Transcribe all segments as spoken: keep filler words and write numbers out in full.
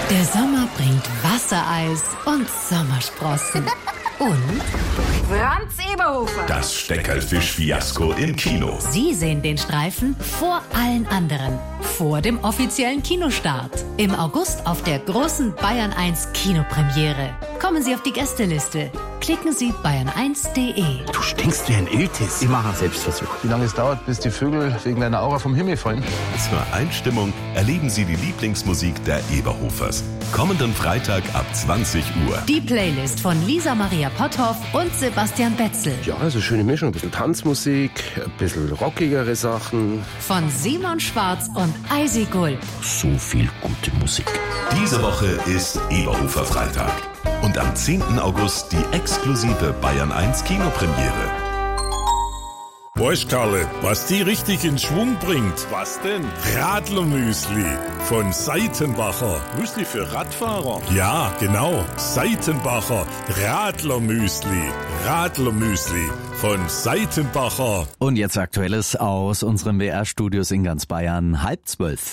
Der Sommer bringt Wassereis und Sommersprossen. Und Franz Eberhofer. Das Steckerlfisch-Fiasko im Kino. Sie sehen den Streifen vor allen anderen. Vor dem offiziellen Kinostart. Im August auf der großen Bayern eins Kinopremiere. Kommen Sie auf die Gästeliste. Klicken Sie bayern eins punkt de. Du stinkst wie ein Iltis. Ich mache einen Selbstversuch. Wie lange es dauert, bis die Vögel wegen deiner Aura vom Himmel fallen? Zur Einstimmung erleben Sie die Lieblingsmusik der Eberhofers. Kommenden Freitag ab zwanzig Uhr. Die Playlist von Lisa Maria Potthoff und Sebastian Betzel. Ja, also schöne Mischung. Ein bisschen Tanzmusik, ein bisschen rockigere Sachen. Von Simon Schwarz und Eisi Gulb. So viel gute Musik. Diese Woche ist Eberhofer Freitag. Und am zehnten August die exklusive Bayern eins Kinopremiere. Weißt Karle, was die richtig in Schwung bringt? Was denn? Radlermüsli von Seitenbacher. Müsli für Radfahrer? Ja, genau. Seitenbacher Radlermüsli. Radlermüsli von Seitenbacher. Und jetzt Aktuelles aus unseren W R-Studios in ganz Bayern. Halb zwölf.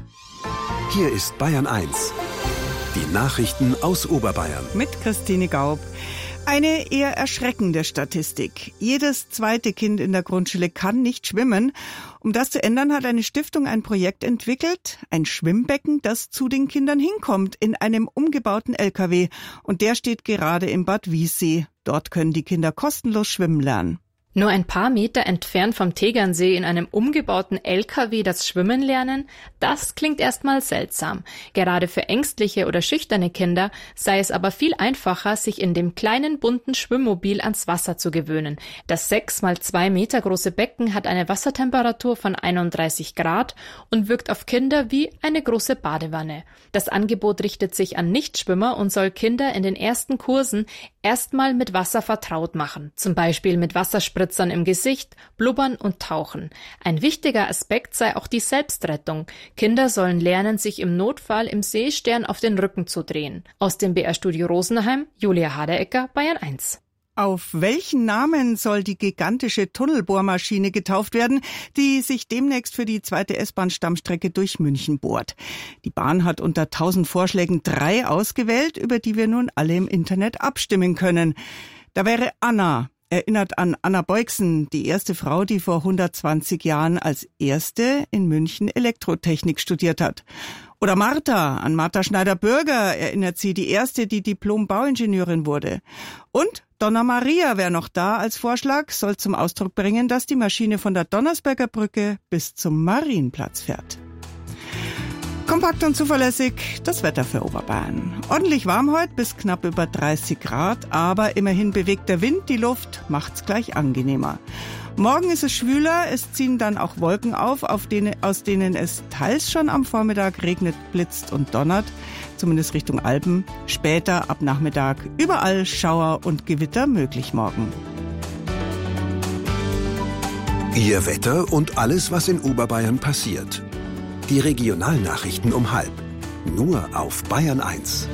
Hier ist Bayern eins. Die Nachrichten aus Oberbayern. Mit Christine Gaub. Eine eher erschreckende Statistik. Jedes zweite Kind in der Grundschule kann nicht schwimmen. Um das zu ändern, hat eine Stiftung ein Projekt entwickelt. Ein Schwimmbecken, das zu den Kindern hinkommt, in einem umgebauten L K W. Und der steht gerade im Bad Wiessee. Dort können die Kinder kostenlos schwimmen lernen. Nur ein paar Meter entfernt vom Tegernsee in einem umgebauten L K W das Schwimmen lernen, das klingt erstmal seltsam. Gerade für ängstliche oder schüchterne Kinder sei es aber viel einfacher, sich in dem kleinen bunten Schwimmmobil ans Wasser zu gewöhnen. Das sechs mal zwei Meter große Becken hat eine Wassertemperatur von einunddreißig Grad und wirkt auf Kinder wie eine große Badewanne. Das Angebot richtet sich an Nichtschwimmer und soll Kinder in den ersten Kursen erstmal mit Wasser vertraut machen, zum Beispiel mit Wasserspritzern im Gesicht, Blubbern und Tauchen. Ein wichtiger Aspekt sei auch die Selbstrettung. Kinder sollen lernen, sich im Notfall im Seestern auf den Rücken zu drehen. Aus dem B R-Studio Rosenheim, Julia Haderecker, Bayern eins. Auf welchen Namen soll die gigantische Tunnelbohrmaschine getauft werden, die sich demnächst für die zweite S-Bahn-Stammstrecke durch München bohrt? Die Bahn hat unter tausend Vorschlägen drei ausgewählt, über die wir nun alle im Internet abstimmen können. Da wäre Anna, erinnert an Anna Beuksen, die erste Frau, die vor hundertzwanzig Jahren als erste in München Elektrotechnik studiert hat. Oder Martha, an Martha Schneider-Bürger erinnert sie, die erste, die Diplom-Bauingenieurin wurde. Und Donna Maria wäre noch da als Vorschlag, soll zum Ausdruck bringen, dass die Maschine von der Donnersberger Brücke bis zum Marienplatz fährt. Kompakt und zuverlässig das Wetter für Oberbayern. Ordentlich warm heute, bis knapp über dreißig Grad, aber immerhin bewegt der Wind die Luft, macht's gleich angenehmer. Morgen ist es schwüler, es ziehen dann auch Wolken auf, auf denen, aus denen es teils schon am Vormittag regnet, blitzt und donnert, zumindest Richtung Alpen. Später ab Nachmittag überall Schauer und Gewitter möglich morgen. Ihr Wetter und alles, was in Oberbayern passiert. Die Regionalnachrichten um halb. Nur auf Bayern eins.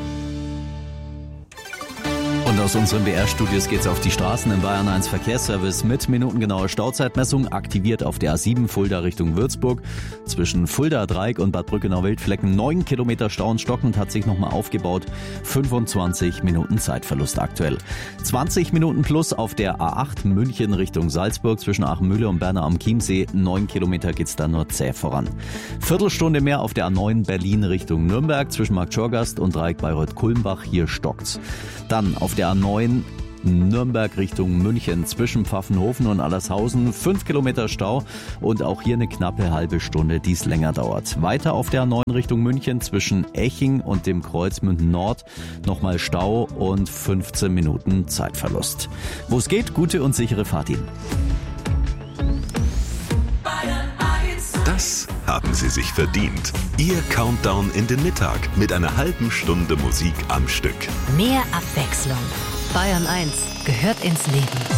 Und aus unseren B R-Studios geht's auf die Straßen im Bayern eins Verkehrsservice mit minutengenauer Stauzeitmessung, aktiviert auf der A sieben Fulda Richtung Würzburg. Zwischen Fulda Dreieck und Bad Brückenau-Wildflecken neun Kilometer Stau und stockend, hat sich nochmal aufgebaut. fünfundzwanzig Minuten Zeitverlust aktuell. zwanzig Minuten plus auf der A acht München Richtung Salzburg. Zwischen Aachenmühle und Bernau am Chiemsee neun Kilometer geht's da nur zäh voran. Viertelstunde mehr auf der A neun Berlin Richtung Nürnberg. Zwischen Markt Schorgast und Dreieck Bayreuth-Kulmbach. Hier stockt's. Dann auf der A neun Nürnberg Richtung München zwischen Pfaffenhofen und Allershausen fünf Kilometer Stau und auch hier eine knappe halbe Stunde, die es länger dauert. Weiter auf der A neun Richtung München zwischen Eching und dem Kreuz Münden Nord nochmal Stau und fünfzehn Minuten Zeitverlust. Wo es geht, gute und sichere Fahrt Ihnen. Das haben Sie sich verdient. Ihr Countdown in den Mittag mit einer halben Stunde Musik am Stück. Mehr Abwechslung. Bayern eins gehört ins Leben.